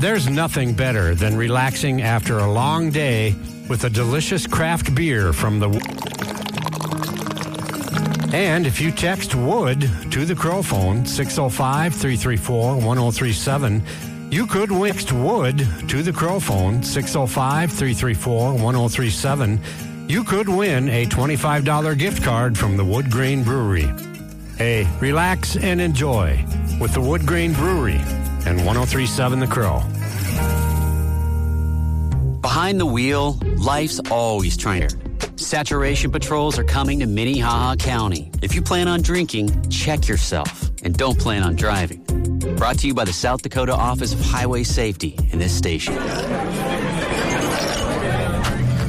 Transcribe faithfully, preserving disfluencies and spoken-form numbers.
There's nothing better than relaxing after a long day with a delicious craft beer from the... And if you text WOOD to the Crow phone, six oh five, three three four, one oh three seven, you could win. Text WOOD to the Crow phone, six oh five, three three four, one oh three seven. You could win a twenty-five dollars gift card from the Wood Grain Brewery. Hey, relax and enjoy with the Wood Grain Brewery and one oh three seven The Crow. Behind the wheel, life's always trying to. Saturation patrols are coming to Minnehaha County. If you plan on drinking, check yourself and don't plan on driving. Brought to you by the South Dakota Office of Highway Safety in this station.